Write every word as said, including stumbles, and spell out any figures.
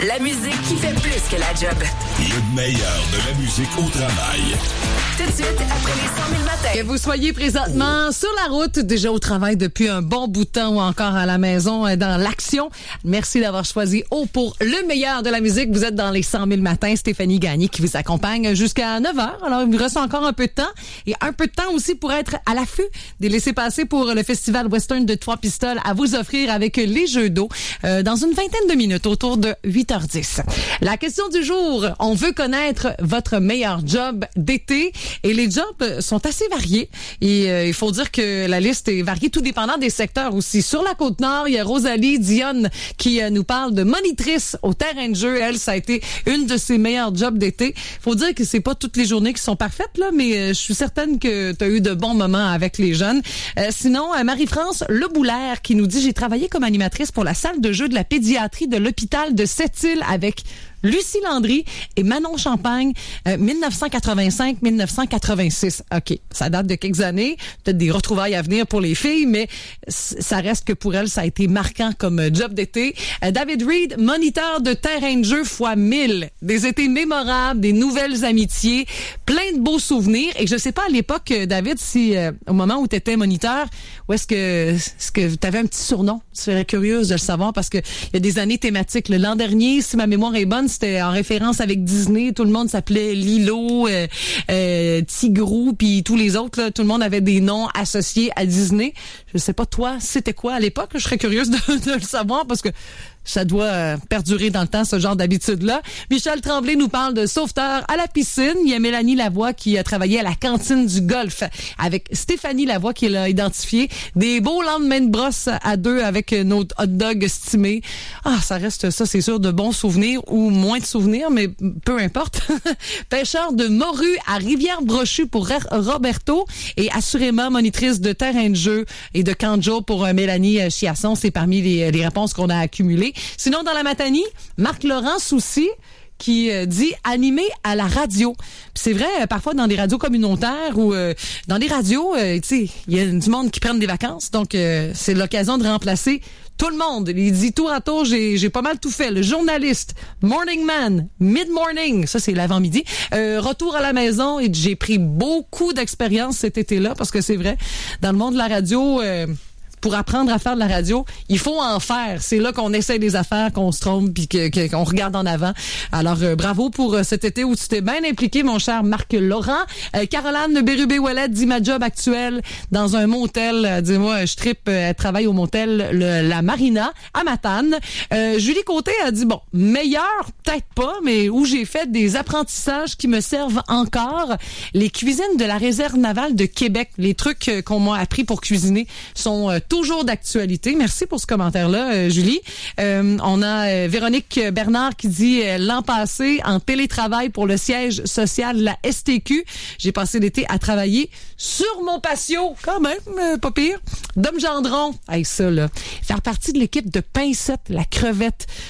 La musique qui fait plus que la job. Le meilleur de la musique au travail. Tout de suite, après les cent mille matins. Que vous soyez présentement sur la route, déjà au travail depuis un bon bout de temps ou encore à la maison dans l'action, merci d'avoir choisi O pour le meilleur de la musique. Vous êtes dans les cent mille matins. Stéphanie Gagné qui vous accompagne jusqu'à neuf heures. Alors, il vous reste encore un peu de temps et un peu de temps aussi pour être à l'affût des laissez-passer pour le Festival Western de Trois-Pistoles à vous offrir avec les jeux d'eau euh, dans une vingtaine de minutes, autour de huit heures dix. La question du jour, on veut connaître votre meilleur job d'été et les jobs sont assez variés et euh, il faut dire que la liste est variée tout dépendant des secteurs aussi. Sur la Côte-Nord, il y a Rosalie Dionne qui euh, nous parle de monitrice au terrain de jeu. Elle, ça a été une de ses meilleurs jobs d'été. Faut dire que c'est pas toutes les journées qui sont parfaites là, mais euh, je suis certaine que tu as eu de bons moments avec les jeunes. Euh, sinon, euh, Marie-France Leboulaire qui nous dit « J'ai travaillé comme animatrice pour la salle de jeu de la pédiatrie de l'hôpital de Sept-Îles avec Lucie Landry et Manon Champagne, euh, dix-neuf cent quatre-vingt-cinq à dix-neuf cent quatre-vingt-six. OK, ça date de quelques années, peut-être des retrouvailles à venir pour les filles, mais ça reste que pour elle, ça a été marquant comme job d'été. Euh, David Reed, moniteur de terrain de jeu fois mille. Des étés mémorables, des nouvelles amitiés, plein de beaux souvenirs. Et je sais pas à l'époque, David, si euh, au moment où tu étais moniteur, où est-ce que est-ce que tu avais un petit surnom? Je serais curieuse de le savoir parce que il y a des années thématiques. Le l'an dernier, si ma mémoire est bonne, c'était en référence avec Disney. Tout le monde s'appelait Lilo, euh, euh, Tigrou, puis tous les autres. Là, tout le monde avait des noms associés à Disney. Je sais pas, toi, c'était quoi à l'époque? Je serais curieuse de, de le savoir parce que ça doit euh, perdurer dans le temps, ce genre d'habitude-là. Michel Tremblay nous parle de sauveteur à la piscine. Il y a Mélanie Lavoie qui a travaillé à la cantine du golf avec Stéphanie Lavoie qui l'a identifié. Des beaux lendemains de brosse à deux avec nos hot dogs stimés. Ah, ça reste ça, c'est sûr, de bons souvenirs ou moins de souvenirs, mais peu importe. Pêcheur de morue à Rivière-Brochue pour Roberto et assurément monitrice de terrain de jeu et de camp de jour pour euh, Mélanie Chiasson. C'est parmi les, les réponses qu'on a accumulées. Sinon, dans la Matanie, Marc-Laurent Soucy qui euh, dit animer à la radio. Puis c'est vrai, euh, parfois dans des radios communautaires ou euh, dans des radios, euh, tu sais, il y a du monde qui prennent des vacances, donc euh, c'est l'occasion de remplacer tout le monde. Il dit tour à tour, j'ai j'ai pas mal tout fait. Le journaliste, morning man, mid-morning, ça c'est l'avant-midi. Euh, retour à la maison et j'ai pris beaucoup d'expérience cet été-là parce que c'est vrai, dans le monde de la radio... Euh, pour apprendre à faire de la radio, il faut en faire. C'est là qu'on essaie des affaires, qu'on se trompe puis que, que, qu'on regarde en avant. Alors, euh, bravo pour euh, cet été où tu t'es bien impliqué, mon cher Marc Laurent. Euh, Caroline Bérubé-Ouellet dit ma job actuelle dans un motel. Euh, dis-moi, je trippe, elle travaille au motel le, La Marina à Matane. Euh, Julie Côté a dit, bon, meilleur, peut-être pas, mais où j'ai fait des apprentissages qui me servent encore. Les cuisines de la réserve navale de Québec. Les trucs euh, qu'on m'a appris pour cuisiner sont euh, toujours d'actualité. Merci pour ce commentaire-là, euh, Julie. Euh, on a euh, Véronique Bernard qui dit euh, l'an passé, en télétravail pour le siège social de la S T Q, j'ai passé l'été à travailler sur mon patio. Quand même, euh, pas pire. Dom Gendron, hey, ça, là. Faire partie de l'équipe de Pincette, la crevette